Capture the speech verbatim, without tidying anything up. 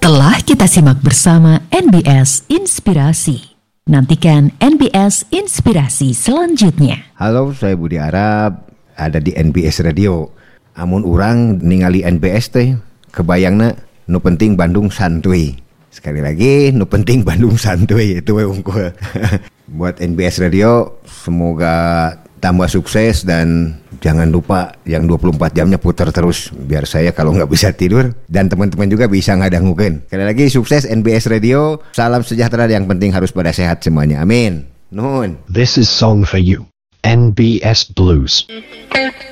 Telah kita simak bersama N B S Inspirasi. Nantikan N B S Inspirasi selanjutnya. Halo, saya Budi Arab, ada di N B S Radio. Amun urang ningali N B S teh, kebayangna nu penting Bandung santuy. Sekali lagi, nu penting Bandung santuy, itu we unggul. Buat N B S Radio, semoga tambah sukses dan jangan lupa yang dua puluh empat jamnya putar terus biar saya kalau nggak bisa tidur dan teman-teman juga bisa ngadangukeun. Sekali lagi sukses N B S Radio, salam sejahtera, yang penting harus pada sehat semuanya. Amin. Nuhun. This is song for you. N B S Blues.